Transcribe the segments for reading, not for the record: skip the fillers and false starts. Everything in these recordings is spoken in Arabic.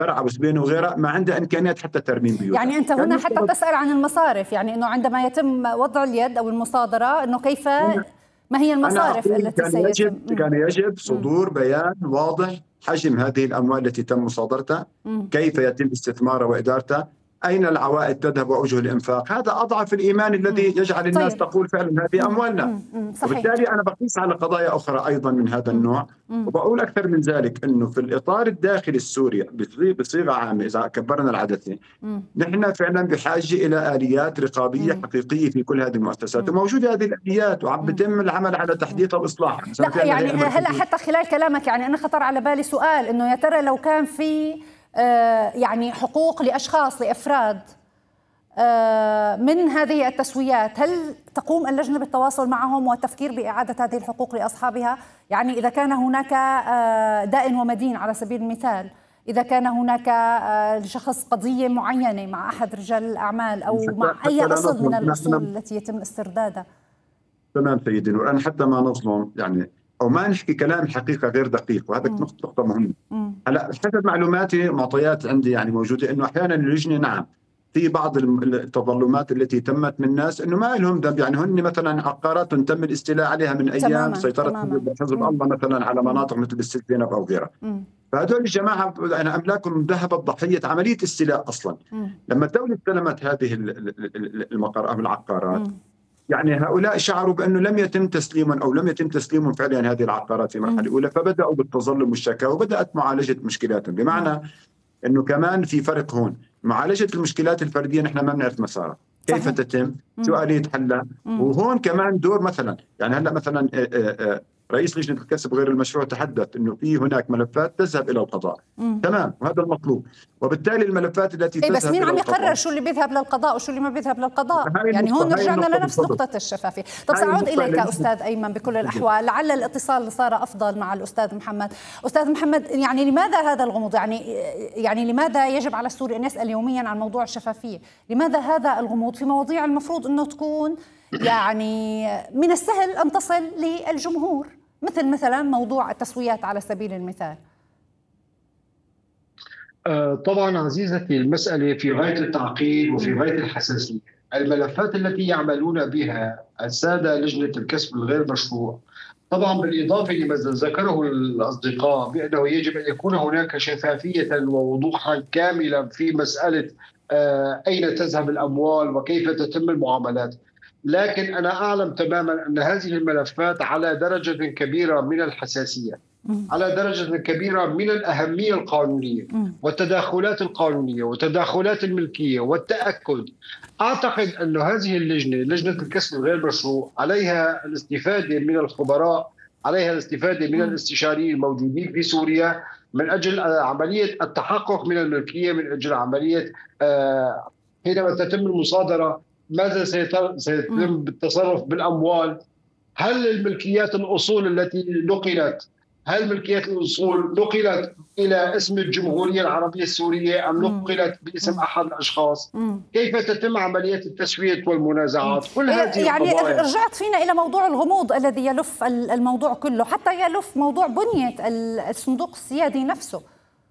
فرع وسبين وغيرها ما عندها إمكانيات حتى ترميم بيوتها. يعني أنت هنا حتى تسأل عن المصارف، يعني أنه عندما يتم وضع اليد أو المصادرة أنه كيف ما هي المصارف التي سيتم؟ كان يجب صدور بيان واضح حجم هذه الأموال التي تم مصادرتها، كيف يتم استثمارها وإدارتها، أين العوائد تذهب وأوجه الإنفاق. هذا أضعف الإيمان الذي يجعل الناس تقول فعلا هذه أموالنا. وبالتالي أنا بقيس على قضايا أخرى أيضا من هذا النوع، وبقول أكثر من ذلك أنه في الإطار الداخلي السوري بصيغة عامة إذا كبرنا العدسة، نحن فعلا بحاجة إلى آليات رقابية حقيقية في كل هذه المؤسسات، وموجودة هذه الآليات وعم بيتم العمل على تحديثها وإصلاحها. لا يعني هلا حتى خلال كلامك يعني أنا خطر على بالي سؤال، إنه يا ترى لو كان في يعني حقوق لأشخاص لأفراد من هذه التسويات، هل تقوم اللجنة بالتواصل معهم والتفكير بإعادة هذه الحقوق لأصحابها؟ يعني إذا كان هناك دائن ومدين على سبيل المثال، إذا كان هناك لشخص قضية معينة مع أحد رجال الأعمال أو مع أي أصل من الأصول التي يتم استردادها. تمام سيدي نور، أنا حتى ما نظلم يعني أو ما نحكي كلام حقيقة غير دقيق، وهذا نقطة مهمة. هلا حسب معلوماتي معطيات عندي يعني موجودة إنه أحيانا اللجنة نعم في بعض التظلمات التي تمت من الناس انه ما لهم ذنب، يعني هن مثلا عقارات تم الاستيلاء عليها من ايام سيطره حزب الله مثلا على مناطق مثل الست زينب او غيرها. فهذول الجماعه انا املاكهم ذهبت ضحيه عمليه استيلاء اصلا. لما الدوله استلمت هذه العقارات يعني هؤلاء شعروا بأنه لم يتم تسليمهم فعلا هذه العقارات في المرحلة الأولى، فبدأوا بالتظلم والشكاوى وبدأت معالجة مشكلاتهم. بمعنى أنه كمان في فرق هون، معالجة المشكلات الفردية نحن ما بنعرف مسارها كيف تتم، شو آلية حلها، وهون كمان دور مثلا يعني هلا مثلا رئيس لجنة الكسب غير المشروع تحدث انه في هناك ملفات تذهب الى القضاء. تمام، وهذا المطلوب، وبالتالي الملفات التي تذهب بس مين عم يقرر شو اللي بيذهب للقضاء وشو اللي ما بيذهب للقضاء؟ يعني هون رجعنا لنفس نقطة الشفافية. طب سأعود إليك أستاذ أيمن بكل الأحوال، لعل الاتصال صار أفضل مع الأستاذ محمد. أستاذ محمد، يعني لماذا هذا الغموض؟ يعني لماذا يجب على السوري أن يسأل يوميا عن موضوع الشفافية؟ لماذا هذا الغموض في مواضيع المفروض أنه تكون يعني من السهل أن تصل للجمهور، مثلا موضوع التسويات على سبيل المثال؟ طبعا عزيزتي المسألة في غاية التعقيد وفي غاية الحساسية. الملفات التي يعملون بها السادة لجنة الكسب الغير مشروع، طبعا بالإضافة لما ذكره الأصدقاء بأنه يجب أن يكون هناك شفافية ووضوحا كاملا في مسألة أين تذهب الأموال وكيف تتم المعاملات. لكن أنا أعلم تماما أن هذه الملفات على درجة كبيرة من الحساسية، على درجة كبيرة من الأهمية القانونية والتداخلات القانونية وتداخلات الملكية والتأكد. أعتقد أن هذه اللجنة، لجنة الكسب الغير مشروع، عليها الاستفادة من الخبراء، عليها الاستفادة من الاستشاريين الموجودين في سوريا من أجل عملية التحقق من الملكية، من أجل عملية حينما تتم المصادرة ماذا سيتم بالتصرف بالأموال. هل الملكيات الأصول التي نقلت، هل ملكيات الأصول نقلت إلى اسم الجمهورية العربية السورية أم نقلت باسم أحد الأشخاص؟ كيف تتم عملية التسوية والمنازعات؟ كل هذه يعني القضايا. رجعت فينا إلى موضوع الغموض الذي يلف الموضوع كله، حتى يلف موضوع بنية الصندوق السيادي نفسه.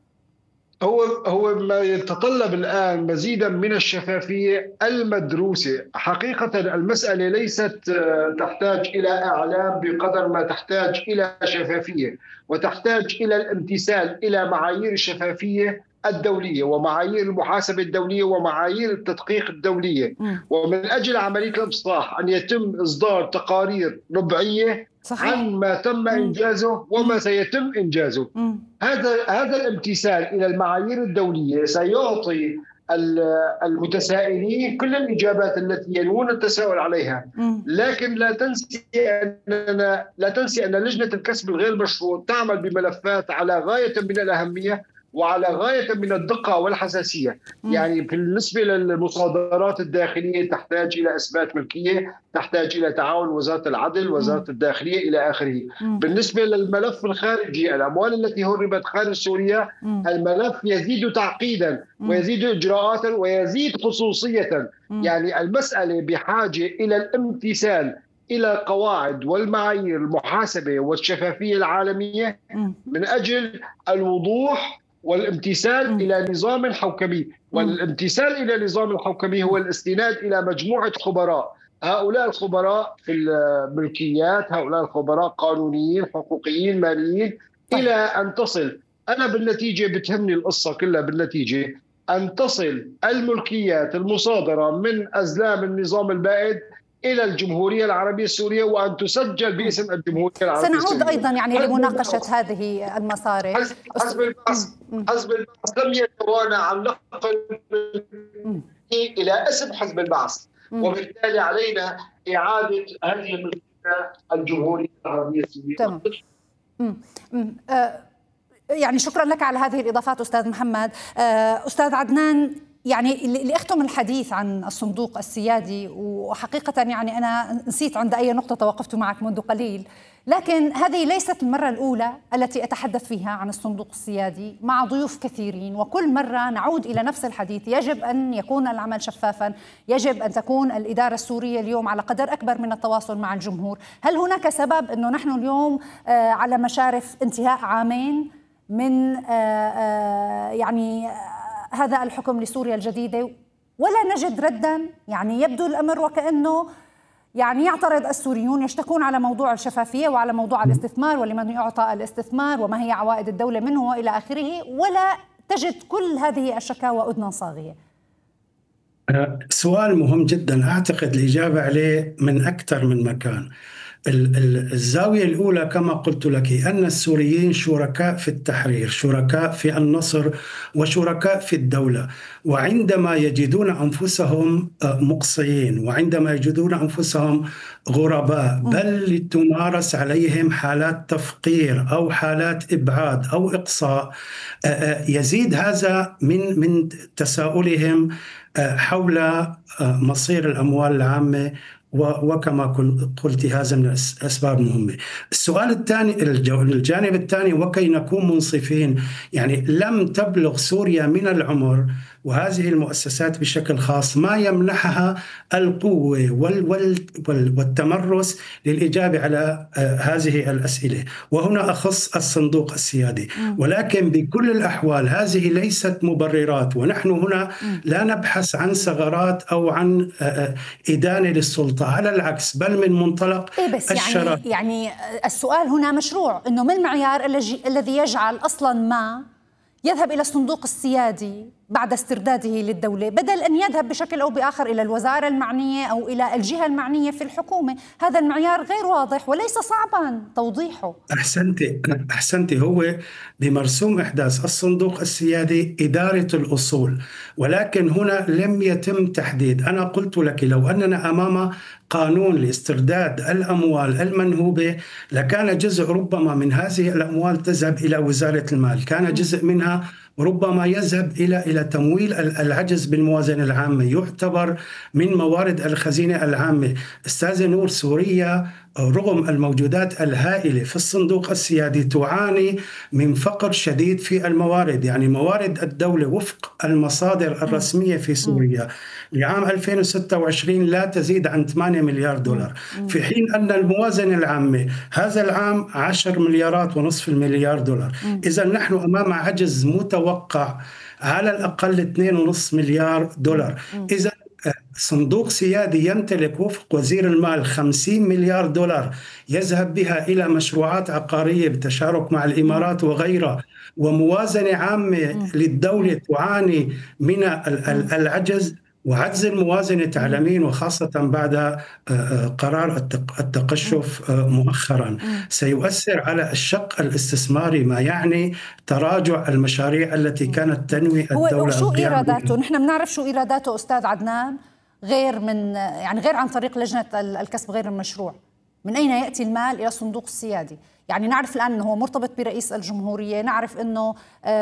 هو ما يتطلب الآن مزيدا من الشفافية المدروسة. حقيقة المسألة ليست تحتاج إلى إعلام بقدر ما تحتاج إلى شفافية، وتحتاج إلى الامتثال إلى معايير الشفافية الدولية ومعايير المحاسبة الدولية ومعايير التدقيق الدولية. ومن أجل عملية الإصلاح أن يتم إصدار تقارير ربعية صحيح. عن ما تم إنجازه وما سيتم إنجازه. هذا الامتثال إلى المعايير الدولية سيعطي المتسائلين كل الإجابات التي ينوون التساؤل عليها. لكن لا تنسي أن لجنة الكسب الغير مشروع تعمل بملفات على غاية من الأهمية وعلى غاية من الدقة والحساسية. يعني بالنسبة للمصادرات الداخلية تحتاج إلى إثبات ملكية، تحتاج إلى تعاون وزارة العدل، وزارة الداخلية إلى آخره. بالنسبة للملف الخارجي، الأموال التي هربت خارج سوريا، الملف يزيد تعقيدا ويزيد إجراءاتا ويزيد خصوصية. يعني المسألة بحاجة إلى الامتثال إلى قواعد والمعايير المحاسبة والشفافية العالمية من أجل الوضوح والامتثال إلى نظام حوكمي، والامتثال إلى نظام الحوكمي هو الاستناد إلى مجموعة خبراء. هؤلاء الخبراء في الملكيات، هؤلاء الخبراء قانونيين، حقوقيين، ماليين، إلى أن تصل. أنا بالنتيجة بتهمني القصة كلها بالنتيجة أن تصل الملكيات المصادرة من أزلام النظام البائد إلى الجمهورية العربية السورية، وأن تسجل باسم الجمهورية العربية السورية. سنعود أيضا يعني لمناقشة هذه المصاري. حزب البعث لم يتوانى عن نقل إلى اسم حزب البعث، وبالتالي علينا إعادة هذه الملكية الجمهورية العربية السورية. تمام. يعني شكرا لك على هذه الإضافات أستاذ محمد. أستاذ عدنان، يعني لأختم الحديث عن الصندوق السيادي، وحقيقة يعني أنا نسيت عند أي نقطة توقفت معك منذ قليل، لكن هذه ليست المرة الأولى التي أتحدث فيها عن الصندوق السيادي مع ضيوف كثيرين، وكل مرة نعود إلى نفس الحديث. يجب أن يكون العمل شفافا، يجب أن تكون الإدارة السورية اليوم على قدر أكبر من التواصل مع الجمهور. هل هناك سبب أنه نحن اليوم على مشارف انتهاء عامين من يعني هذا الحكم لسوريا الجديدة ولا نجد ردا؟ يعني يبدو الأمر وكأنه يعني يعترض السوريون، يشتكون على موضوع الشفافية وعلى موضوع الاستثمار ولمن يعطى الاستثمار وما هي عوائد الدولة منه وإلى آخره، ولا تجد كل هذه الشكاوى أذنا صاغية. سؤال مهم جدا، أعتقد الإجابة عليه من أكثر من مكان. الزاوية الأولى كما قلت لك أن السوريين شركاء في التحرير، شركاء في النصر، وشركاء في الدولة. وعندما يجدون أنفسهم مقصيين، وعندما يجدون أنفسهم غرباء، بل تمارس عليهم حالات تفقير أو حالات إبعاد أو إقصاء، يزيد هذا من تساؤلهم حول مصير الأموال العامة، وكما قلت هذا من الأسباب المهمة. السؤال الثاني، الجانب الثاني، وكي نكون منصفين، يعني لم تبلغ سوريا من العمر وهذه المؤسسات بشكل خاص ما يمنحها القوة والتمرس للإجابة على هذه الأسئلة، وهنا أخص الصندوق السيادي. ولكن بكل الأحوال هذه ليست مبررات، ونحن هنا لا نبحث عن ثغرات أو عن إدانة للسلطة، على العكس، بل من منطلق الشرف. يعني السؤال هنا مشروع، إنه ما المعيار الذي يجعل أصلا ما يذهب إلى الصندوق السيادي بعد استرداده للدولة، بدل أن يذهب بشكل أو بآخر إلى الوزارة المعنية أو إلى الجهة المعنية في الحكومة؟ هذا المعيار غير واضح وليس صعبا توضيحه. أحسنتي. هو بمرسوم إحداث الصندوق السيادي إدارة الأصول، ولكن هنا لم يتم تحديد. أنا قلت لك لو أننا أمام قانون لاسترداد الأموال المنهوبة لكان جزء ربما من هذه الأموال تذهب إلى وزارة المال، كان جزء منها ربما يذهب إلى تمويل العجز بالموازنة العامة، يعتبر من موارد الخزينة العامة. أستاذ نور، سوريا رغم الموجودات الهائلة في الصندوق السيادي تعاني من فقر شديد في الموارد. يعني موارد الدولة وفق المصادر الرسمية في سوريا لعام 2026 لا تزيد عن 8 مليار دولار، في حين أن الموازنة العامة هذا العام 10 مليارات ونصف المليار دولار. إذا نحن أمام عجز متوقع على الأقل 2.5 مليار دولار. إذا صندوق سيادي يمتلك وفق وزير المال 50 مليار دولار يذهب بها إلى مشروعات عقارية بالتشارك مع الإمارات وغيرها، وموازنة عامة للدولة تعاني من العجز وعجز الموازنة، تعلمين، وخاصة بعد قرار التقشف مؤخرا سيؤثر على الشق الاستثماري، ما يعني تراجع المشاريع التي كانت تنوي الدولة. هو شو إيراداته؟ نحن بنعرف شو إيراداته أستاذ عدنان، غير من يعني غير عن طريق لجنة الكسب غير المشروع. من أين يأتي المال إلى الصندوق السيادي؟ يعني نعرف الآن أنه هو مرتبط برئيس الجمهورية، نعرف أنه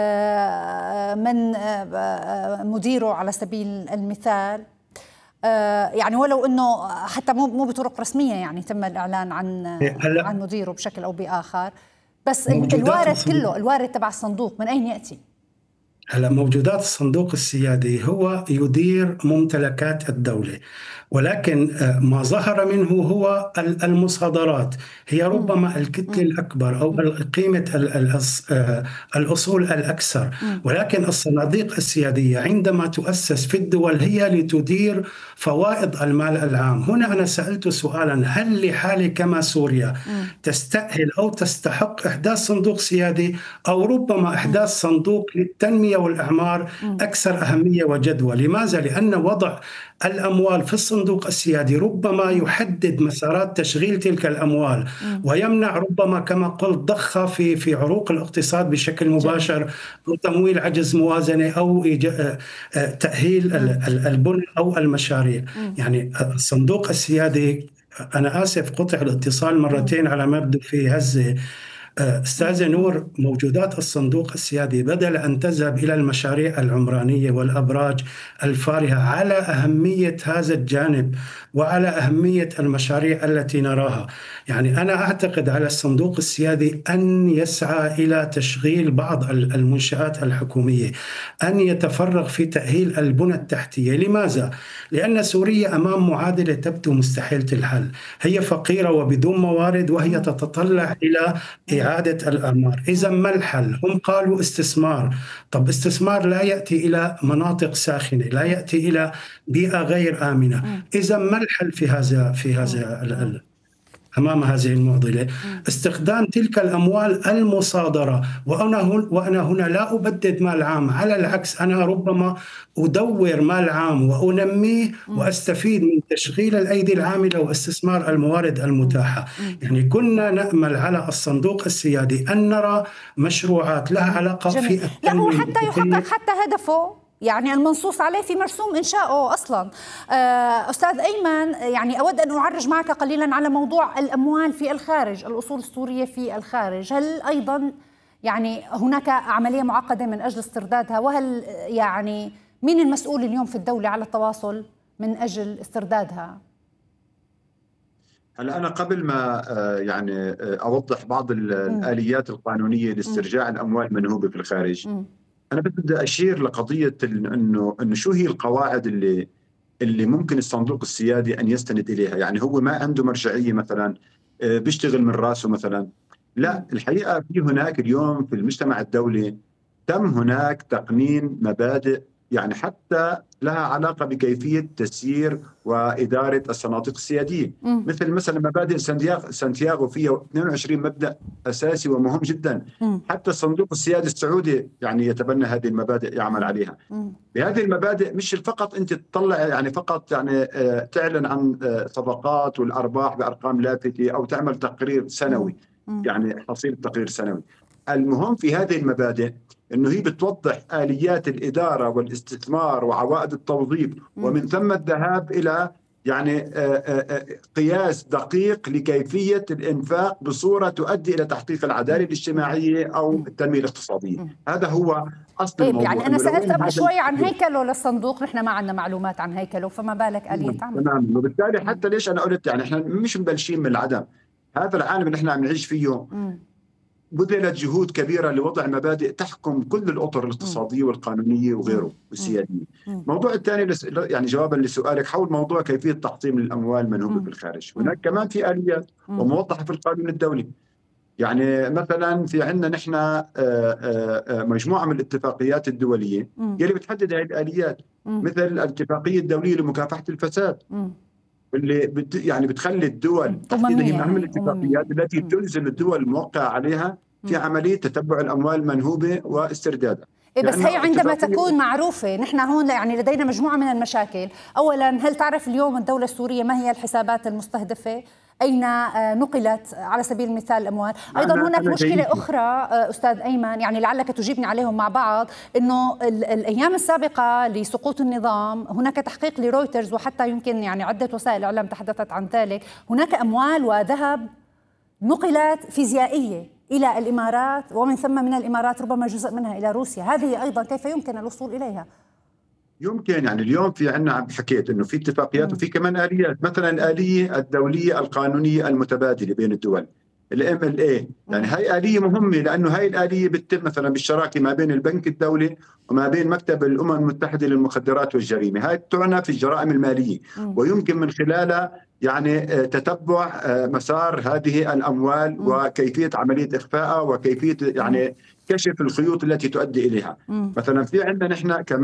من مديره على سبيل المثال، يعني ولو أنه حتى مو بطرق رسمية يعني تم الإعلان عن مديره بشكل أو بآخر، بس الوارد كله، الوارد تبع الصندوق من أين يأتي؟ هلا موجودات الصندوق السيادي هو يدير ممتلكات الدولة، ولكن ما ظهر منه هو المصادرات، هي ربما الكتلة الأكبر أو قيمة الأصول الأكثر. ولكن الصناديق السيادية عندما تؤسس في الدول هي لتدير فوائد المال العام. هنا أنا سألت سؤالا: هل لحالة كما سوريا تستأهل أو تستحق إحداث صندوق سيادي، أو ربما إحداث صندوق للتنمية والإعمار أكثر أهمية وجدوى؟ لماذا؟ لأن وضع الأموال في الصندوق السيادي ربما يحدد مسارات تشغيل تلك الأموال، ويمنع ربما كما قلت ضخها في عروق الاقتصاد بشكل مباشر، أو تمويل عجز موازنة، أو تأهيل البنى أو المشاريع. يعني الصندوق السيادي، أنا آسف قطع الاتصال مرتين على ما يبدو في هزة. أستاذ نور، موجودات الصندوق السيادي بدل أن تذهب إلى المشاريع العمرانية والأبراج الفارهة على أهمية هذا الجانب وعلى أهمية المشاريع التي نراها، يعني أنا أعتقد على الصندوق السيادي أن يسعى إلى تشغيل بعض المنشآت الحكومية، أن يتفرغ في تأهيل البنى التحتية. لماذا؟ لأن سوريا أمام معادلة تبدو مستحيلة الحل، هي فقيرة وبدون موارد، وهي تتطلع إلى إعادة الأعمار. إذا ما الحل؟ هم قالوا استثمار. طب استثمار لا يأتي إلى مناطق ساخنة، لا يأتي إلى بيئة غير آمنة. إذا ما الحل في هذا أمام هذه المعضلة؟ استخدام تلك الأموال المصادرة. وأنا هنا لا أبدد مال عام، على العكس أنا ربما أدور مال عام وأنميه وأستفيد من تشغيل الأيدي العاملة واستثمار الموارد المتاحة. يعني كنا نأمل على الصندوق السيادي أن نرى مشروعات لها علاقة جميل. في لا هو حتى يحقق حتى هدفه، يعني المنصوص عليه في مرسوم إنشائه أصلا. أستاذ أيمن، يعني أود أن أعرج معك قليلا على موضوع الأموال في الخارج، الأصول السورية في الخارج. هل أيضا يعني هناك عملية معقدة من أجل استردادها؟ وهل يعني مين المسؤول اليوم في الدولة على التواصل من أجل استردادها؟ هلا أنا قبل ما يعني أوضح بعض الآليات القانونية لاسترجاع الأموال المنهوبة في الخارج، أنا بدي أشير لقضية إنه شو هي القواعد اللي ممكن الصندوق السيادي أن يستند إليها. يعني هو ما عنده مرجعية مثلا بيشتغل من راسه مثلا، لا. الحقيقة في هناك اليوم في المجتمع الدولي تم هناك تقنين مبادئ يعني حتى لها علاقة بكيفية تسيير وإدارة الصناديق السيادية، مثلا مبادئ سانتياغو فيها 22 مبدأ أساسي ومهم جدا. حتى الصندوق السيادي السعودي يعني يتبنى هذه المبادئ، يعمل عليها. بهذه المبادئ مش فقط أنت تطلع يعني فقط يعني تعلن عن صفقات والأرباح بأرقام لافتة أو تعمل تقرير سنوي، يعني حصيلة تقرير سنوي. المهم في هذه المبادئ أنه هي بتوضح آليات الإدارة والاستثمار وعوائد التوظيف، ومن ثم الذهاب إلى يعني قياس دقيق لكيفية الإنفاق بصورة تؤدي إلى تحقيق العدالة الاجتماعية أو التنمية الاقتصادية. هذا هو أصل الموضوع. يعني أنا سألت قبل شوي عن هيكله للصندوق، نحن ما عندنا معلومات عن هيكله، فما بالك آلية عمل. تمام. وبالتالي حتى ليش أنا قلت يعني إحنا مش مبلشين من العدم. هذا العالم اللي إحنا عم نعيش فيه بذلت جهود كبيرة لوضع مبادئ تحكم كل الأطر الاقتصادية والقانونية وغيره والسيادية. الموضوع الثاني يعني جوابا لسؤالك حول موضوع كيفية تحطيم الأموال المنهوبة في الخارج، هناك كمان في آليات وموضحة في القانون الدولي. يعني مثلا في عندنا نحن مجموعة من الاتفاقيات الدولية يلي بتحدد هذه الآليات، مثل الاتفاقية الدولية لمكافحة الفساد، اللي يعني بتخلي الدول تحديدا هي اهم الاتفاقيات التي تلزم الدول الموقعة عليها في عملية تتبع الأموال المنهوبة واستردادها. بس هي عندما تكون معروفة، نحن هون يعني لدينا مجموعة من المشاكل. أولا، هل تعرف اليوم الدولة السورية ما هي الحسابات المستهدفة؟ أين نقلت على سبيل المثال الأموال؟ أيضا هناك مشكلة أخرى أستاذ أيمن، يعني لعلك تجيبني عليهم مع بعض، أنه الأيام السابقة لسقوط النظام هناك تحقيق لرويترز وحتى يمكن يعني عدة وسائل إعلام تحدثت عن ذلك، هناك أموال وذهب نقلت فيزيائية إلى الإمارات، ومن ثم من الإمارات ربما جزء منها إلى روسيا. هذه أيضا كيف يمكن الوصول إليها؟ يمكن يعني اليوم في عندنا حكيت انه في اتفاقيات وفي كمان آليات، مثلا الآلية الدولية القانونية المتبادلة بين الدول. الMLA. يعني هاي آلية مهمة، لأنه هاي الآلية بتتم مثلا بالشراكة ما بين البنك الدولي وما بين مكتب الأمم المتحدة للمخدرات والجريمة. هاي تعنى في الجرائم المالية، ويمكن من خلالها يعني تتبع مسار هذه الأموال وكيفية عملية إخفائها وكيفية يعني كشف الخيوط التي تؤدي إليها. مثلا في عندنا نحن كمان